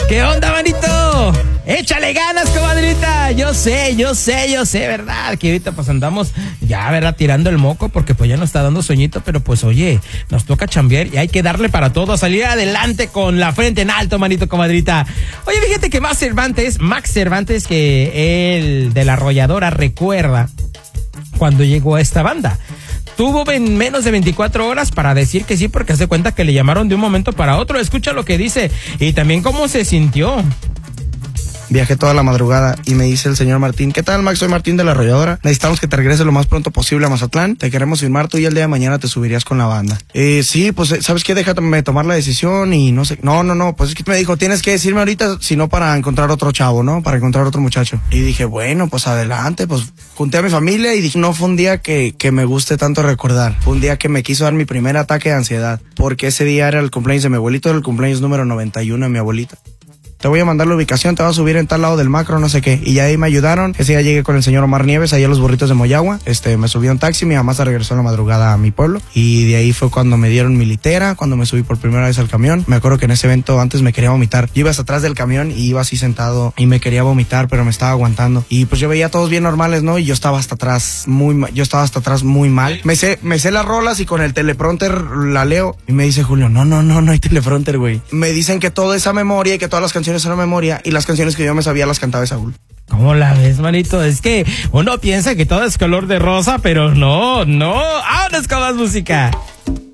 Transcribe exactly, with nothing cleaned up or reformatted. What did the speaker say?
¿Qué onda, manito? Échale ganas, comadrita. Yo sé, yo sé, yo sé, ¿verdad? Que ahorita pues andamos ya, ¿verdad? Tirando el moco porque pues ya nos está dando sueñito, pero pues oye, nos toca chambear y hay que darle para todo, salir adelante con la frente en alto, manito, comadrita. Oye, fíjate que Max Cervantes, Max Cervantes, que él de la arrolladora recuerda cuando llegó a esta banda. Tuvo en menos de veinticuatro horas para decir que sí, porque hace cuenta que le llamaron de un momento para otro. Escucha lo que dice y también cómo se sintió. Viajé toda la madrugada y me dice el señor Martín: ¿qué tal, Max? Soy Martín de la arrolladora. Necesitamos que te regreses lo más pronto posible a Mazatlán. Te queremos firmar, tú y el día de mañana te subirías con la banda. Eh, sí, pues, ¿sabes qué? Déjame tomar la decisión y no sé. No, no, no, pues es que me dijo, tienes que decirme ahorita, si no para encontrar otro chavo, ¿no? Para encontrar otro muchacho. Y dije, bueno, pues adelante, pues junté a mi familia y dije, no fue un día que, que me guste tanto recordar. Fue un día que me quiso dar mi primer ataque de ansiedad, porque ese día era el cumpleaños de mi abuelito, era el cumpleaños número noventa y uno de mi abuelita. Te voy a mandar la ubicación, te vas a subir en tal lado del macro, no sé qué. Y ya ahí me ayudaron. Ese día llegué con el señor Omar Nieves, allá a los burritos de Moyagua. Este, me subí a un taxi, mi mamá se regresó en la madrugada a mi pueblo. Y de ahí fue cuando me dieron mi litera, cuando me subí por primera vez al camión. Me acuerdo que en ese evento antes me quería vomitar. Yo iba hasta atrás del camión y iba así sentado y me quería vomitar, pero me estaba aguantando. Y pues yo veía a todos bien normales, ¿no? Y yo estaba hasta atrás muy mal. Yo estaba hasta atrás muy mal. Me sé, me sé las rolas y con el teleprompter la leo. Y me dice Julio, no, no, no, no hay teleprompter, güey. Me dicen que toda esa memoria y que todas las canciones son memoria. Y las canciones que yo me sabía las cantaba Saúl. ¿Cómo la ves, manito? Es que uno piensa que todo es color de rosa, pero no, no. ¡Vámonos con más música!